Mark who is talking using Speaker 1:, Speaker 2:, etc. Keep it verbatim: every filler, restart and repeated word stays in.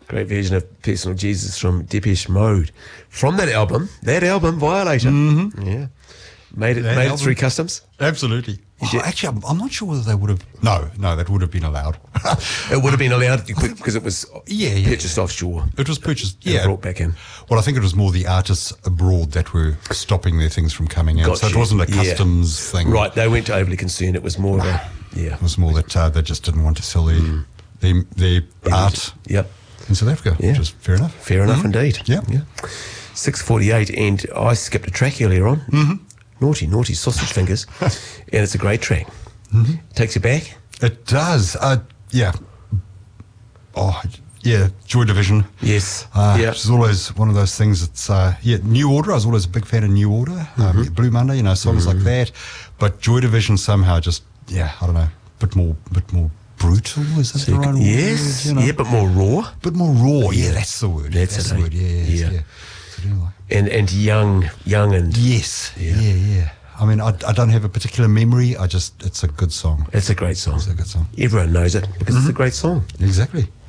Speaker 1: Great version of Personal Jesus from Depeche Mode. From that album, that album, Violator.
Speaker 2: Mm-hmm.
Speaker 1: Yeah. Made it
Speaker 2: That
Speaker 1: made
Speaker 2: album.
Speaker 1: it through customs.
Speaker 2: Absolutely. Oh, actually, I'm, I'm not sure whether they would have. No, no, that would have been allowed.
Speaker 1: It would have been allowed because it was
Speaker 2: Yeah, yeah,
Speaker 1: purchased offshore.
Speaker 2: It was purchased,
Speaker 1: and
Speaker 2: yeah.
Speaker 1: brought back in.
Speaker 2: Well, I think it was more the artists abroad that were stopping their things from coming in.
Speaker 1: Got
Speaker 2: so
Speaker 1: you.
Speaker 2: it wasn't a
Speaker 1: Yeah.
Speaker 2: customs thing.
Speaker 1: Right, they weren't overly concerned. It was more of a, yeah.
Speaker 2: It was more that uh, they just didn't want to sell their,
Speaker 1: Mm.
Speaker 2: their, their art
Speaker 1: Yep.
Speaker 2: in South Africa,
Speaker 1: Yeah.
Speaker 2: which is fair enough.
Speaker 1: Fair enough indeed.
Speaker 2: Yeah.
Speaker 1: yeah. six forty-eight, and I skipped a track earlier on. Mm-hmm. Naughty, naughty sausage fingers. And it's a great track. Mm-hmm. Takes you back.
Speaker 2: It does. Uh, yeah. Oh, yeah. Joy Division.
Speaker 1: Yes.
Speaker 2: Uh,
Speaker 1: yeah.
Speaker 2: Which is always one of those things that's, uh, yeah, New Order. I was always a big fan of New Order. Mm-hmm. Um, Blue Monday, you know, songs mm-hmm. like that. But Joy Division somehow just, yeah, I don't know, bit more, bit more brutal. Is that
Speaker 1: So
Speaker 2: the
Speaker 1: you
Speaker 2: right
Speaker 1: can- yes.
Speaker 2: word? You know?
Speaker 1: Yeah, but more raw.
Speaker 2: Bit more raw. Yeah, that's the word.
Speaker 1: That's
Speaker 2: That's,
Speaker 1: it,
Speaker 2: the
Speaker 1: eh?
Speaker 2: word. Yeah, yeah.
Speaker 1: Yeah.
Speaker 2: yeah. So, you know, like,
Speaker 1: And and young, young and
Speaker 2: yes.
Speaker 1: Yeah.
Speaker 2: Yeah, yeah. I mean, I, I don't have a particular memory. I just, it's a good song.
Speaker 1: it's a great song.
Speaker 2: It's a good song.
Speaker 1: Everyone knows it because it's a great song.
Speaker 2: Exactly.